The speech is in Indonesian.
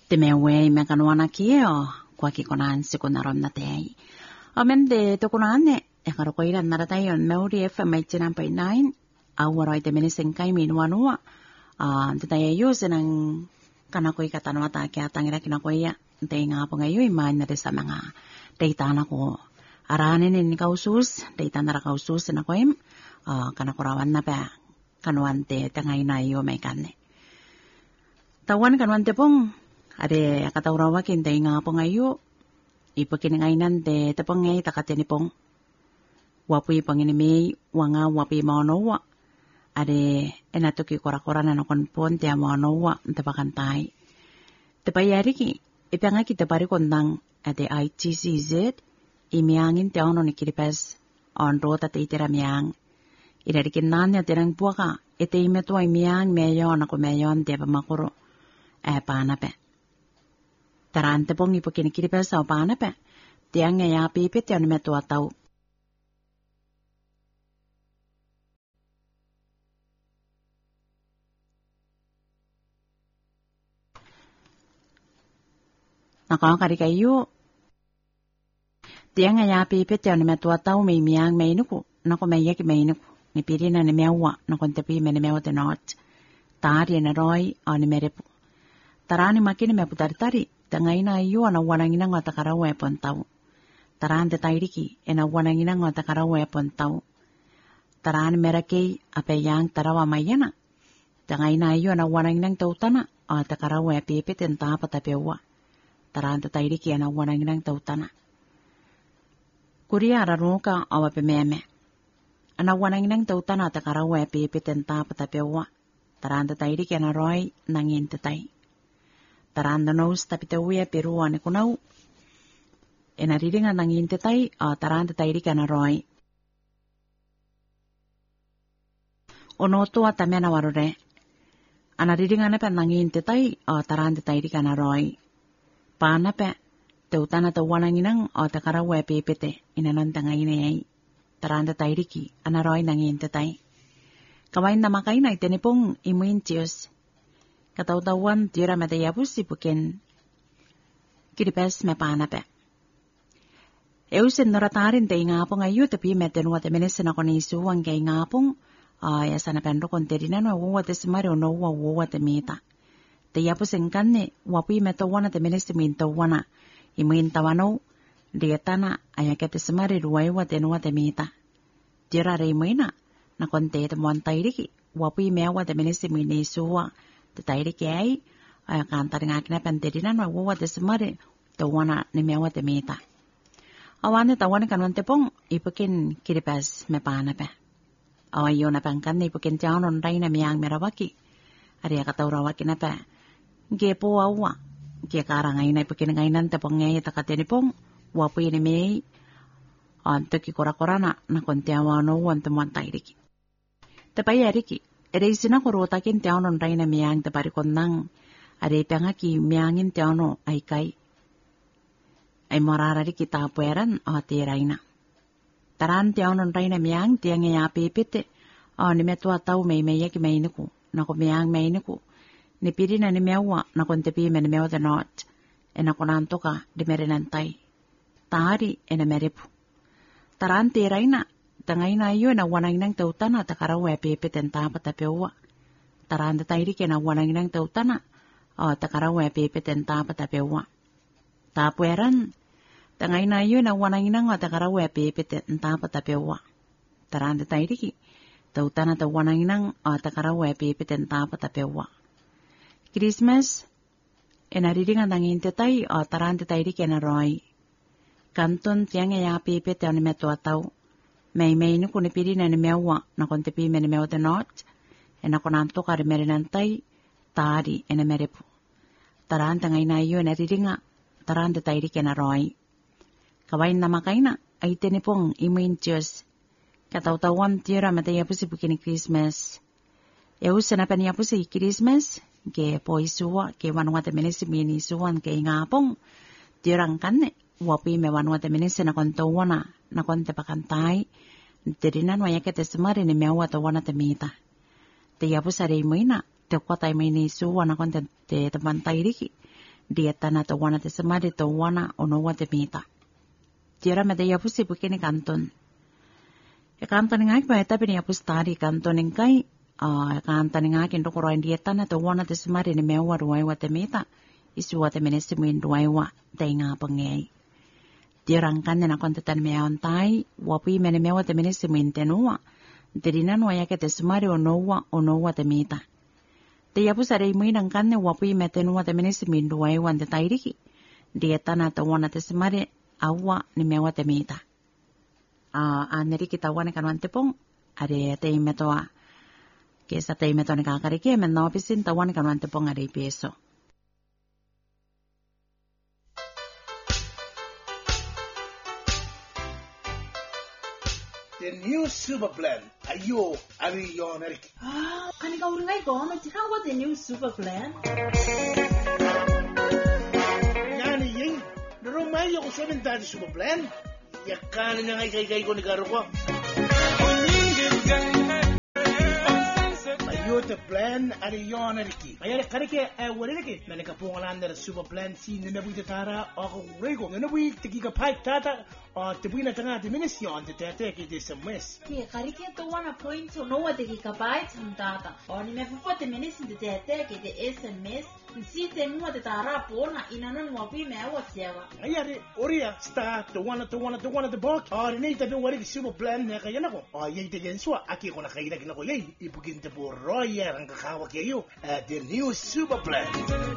te me we me kanwana kio kwa ki konan se konaron na tei amende to konane e karo ko ira nara tai on Maori FM 89.9 awara te menisen kai min wanua te tai yo senang kana ko ikatana ta kya tangira kina ko ya te nga po ngayo iman na sa mga data na ko aranin ni kausus data na kausus na ko im kana ko rawan na pa kanwante tangay na iyo may kane tawan kanwante pong ade akatawrawa kintay nga po ngayo ipakinangainan te tapong ngay takatini pong wapoy panginimay wanga wapoy maonowa ade enatuki kora-kora na nakonpon te maonowa tapakantay tapayari ki ipanga kita pari kondang ade ITCZ imiyangin te ono ni kiripas onro tate itiramiyang irarikin nanya tirang buwaka ite imetua imiyang meyon ako meyon te pamakuro panape tarante pong ipakinikiripa sa panape tiang ngaya pipit yan metua tau nakakari kayo tiang ngaya pipit yan metua tau may miyang may nuku nako mayak may nuku ni piri na ni mewa nakontepi meni mewa tenot tari na roy ani merepu tarani makini meputari-tari tangay na iyo na wanangina nga takarawe pon tau. Tarante tairiki ena wanangina nga takarawe pon tau. Tarani merakei apeyang tarawa mayana. Tangay na iyo na wanangina tautana takarawe pipit enta patapewa. Tarante tairiki ena wanangina tautana. Kuria araruka awapememe. Ana wanangina tautana takarawe pipit enta patapewa. Tarante tairiki ena roy nangin tatay. Taranda nos tapi tawia peruan ko nau ena ridinga nangin tetay taranda tayri kana roy ono to atamena warore ana ridinga na pa nangin tetay taranda tayri kana roy pana pa teutana tawananginang takarawe pepete inanan tangayne ay taranda tayri ki ana roy nangin tetay kawain na makay na itenipong imuin Diyos kataw-tawan tira matayapos ipukin kiripas mapanape. Eusin naratarin tayo nga po ngayon tapi metenwa temenisin ako ni isuwang kay nga pong yasa na penro konterinan wawat esimari o wawat emita. Tayapos ang kane wapi metawana temenisin mintawana imuin tawano dietana ayaket esimari ruwaiwat enwat emita. Tira remoina na konte temuan tayriki wapi mewa temenisin minisuwa tairi kay kantar nga kina penterinan wawat esimari tawana ni mewa temita. Awan tawan kanwante pong ipukin kiripas mepanape. Awayo na pangkan ipukin tiyanon ray na miyang merawaki. Ari katawrawaki na pa. Gepo awa. Kaya karangay na ipukin ngaynan tapong ngayon takatini pong wapoy ni may antoki kora-kora na kontiawa no wantamuan tayriki. Tapayariki. Ere isina kurutakin tiyanon ray na miyang taparikon nang ari pangaki miyangin tiyano ay kay. Ay mararari kita pueran tiray na. Taran tiyanon ray na miyang tiyang nga pipite ni metua tau may mayak may nuku na kumiyang may nuku ni piri na ni mewa na kontepi men mewa danot na kunanto ka di merinantay tari na meripu. Taran tiray na tangay na iyo na wanang nang tautana takarawe pipite tapat tapewa. Taran tatayri na wanang nang tautana takarawe pipite tapat tapewa. Tapueran tangay na iyo na wanang nang takarawe pipite tapat tapewa. Taran tatayri tautana tawanang nang takarawe pipite tapat tapewa. Christmas enariringan nangin tatay taran tatayri na roy. Kanton tiyang ya pipite ni metua tau. May no kung nipili na mewa na kung tipi men mewa danot na kunanto ka merinantay tari na merepo. Taran tangay na iyo na riringa taran tatayri na roy. Kawain na makay na ay tinipong imuin Diyos. Kataw-tawan tira matayapos ipukin ni Christmas. Eus na paniyapos si Christmas ke po isuwa ke wanwata minisimin isuwan ke ngapong tirang kane. Wapi mewanwa temenisin na kontawana na konte pakantay tirinan waya kete semari ni mewa tawana temita te yapu sare moina te kwata mai ni suwa na konte te teman tairiki dieta na to wana te samari to wana o no wa te mita. Tira me te iapusi pukini kanton. E kanton ngaki pa etapi ni apus tari kanton ngai kanton ngaki ndoko roa dieta na to wana te samari ni mewa ruai wa te mita. Isu wa te menesi muin ruai wa te inga pangei. Tira ngkane na konte tan mea ontai wapui mene mewa te menesi muin tenua. Te rinanua yake te samari o no wa te mita. Te iapusa rei muina ngkane wapui me tenua te menesi muin ruai wa te tairiki. Dieta na to wana te samari awa ni mewa te mita. Aneri kita wane kanuan te pong, are te imetoa. Kesa te imetoa ni kakariki, men na opisin ta wane kanuan te pong are peso. The new super plan. Ayo, ari yon erik. Kan ikaw rin ngay ko, nagsikang the new super plan? Yani ying, narumay ako 7 dati super plan. Yakan na ngay kay ko ni karo ko. Ayo the plan ari yon eriki. Ayala karike warike na nakapungalan na super plan si nanabuy tara ako rego nanabuy tigika pipe tata. Tebuin na tanga dimension te tete ki de SMS. Ki karike to wana point no wa de gigabytes data. Ni me fupo te menesin de tete ki de SMS. Si te mua te tara pona inanon mo pi me wa sewa. Ayare oria sta to wana the box. Ni te be wari super plan na kaya nako. Yei te yenswa aki ko na kaya nako yei ipukin te po roya ang kakawa kayo. The new super plan.